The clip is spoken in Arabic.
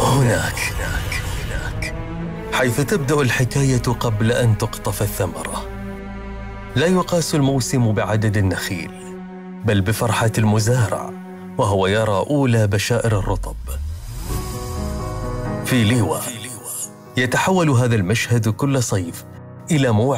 هناك، حيث تبدأ الحكاية قبل أن تقطف الثمرة. لا يقاس الموسم بعدد النخيل، بل بفرحة المزارع وهو يرى أولى بشائر الرطب. في ليوة يتحول هذا المشهد كل صيف إلى موعد